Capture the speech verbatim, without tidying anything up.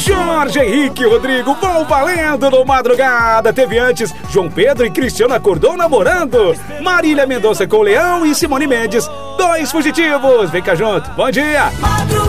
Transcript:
Jorge Henrique e Rodrigo vão valendo no Madrugada. Teve antes João Pedro e Cristiano Acordou namorando. Marília Mendonça com Leão e Simone Mendes, Dois Fugitivos. Vem cá junto, bom dia.